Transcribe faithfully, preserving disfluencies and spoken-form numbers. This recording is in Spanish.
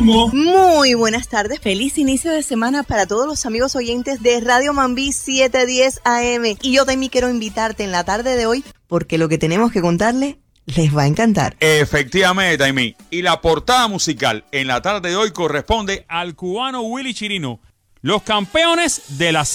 Chumbo. Muy buenas tardes, feliz inicio de semana para todos los amigos oyentes de Radio Mambí setecientos diez A M. Y yo también quiero invitarte en la tarde de hoy porque lo que tenemos que contarle les va a encantar. Efectivamente, Taimí. Y la portada musical en la tarde de hoy corresponde al cubano Willy Chirino, los campeones de la